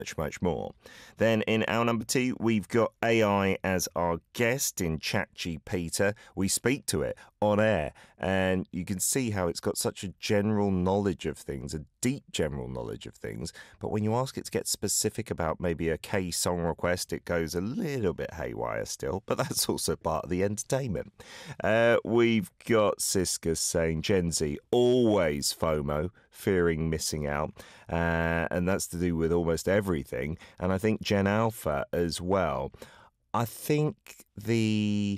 much more. Then in our number 2, we've got AI as our guest in ChatGPT. We speak to it on air, and you can see how it's got such a general knowledge of things, a deep general knowledge of things. But when you ask it to get specific about maybe a K song request, it goes a little bit haywire still, but that's also part of the entertainment. We've got Siska saying Gen Z, always FOMO, fearing missing out. And that's to do with almost everything. And I think Gen Alpha as well. I think the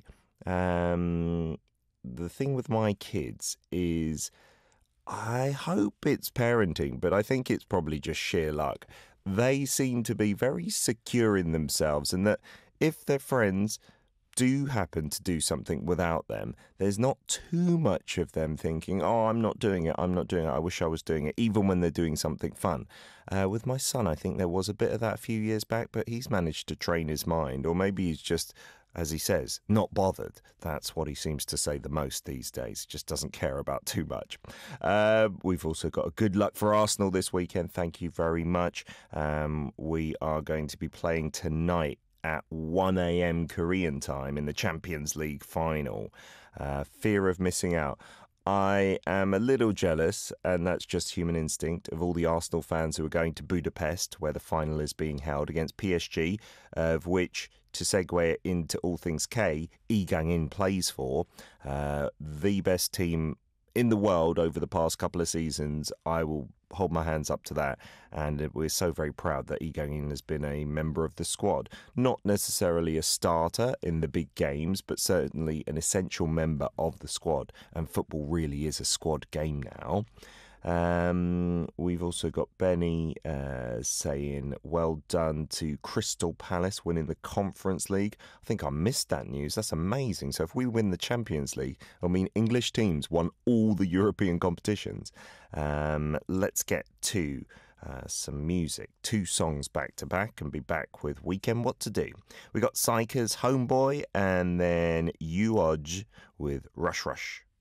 thing with my kids is I hope it's parenting, but I think it's probably just sheer luck. They seem to be very secure in themselves, and that if their friends do happen to do something without them, there's not too much of them thinking, oh, I'm not doing it, I wish I was doing it, even when they're doing something fun. With my son, I think there was a bit of that a few years back, but he's managed to train his mind, or maybe he's just, as he says, not bothered. That's what he seems to say the most these days. Just doesn't care about too much. We've also got a good luck for Arsenal this weekend. Thank you very much. We are going to be playing tonight at 1 a.m. Korean time in the Champions League final. Fear of missing out. I am a little jealous, and that's just human instinct, of all the Arsenal fans who are going to Budapest, where the final is being held against PSG, of which, to segue into all things K, Lee Gang-in plays for, the best team in the world over the past couple of seasons. I will hold my hands up to that, and we're so very proud that Lee Gang-in has been a member of the squad. Not necessarily a starter in the big games, but certainly an essential member of the squad, and football really is a squad game now. We've also got Benny saying well done to Crystal Palace winning the Conference League. I think I missed that news. That's amazing. So if we win the Champions League, I mean, English teams won all the European competitions. Let's get to some music. 2 songs back to back, and be back with Weekend What to Do. We got Psycher's Homeboy, and then Uoj with Rush Rush.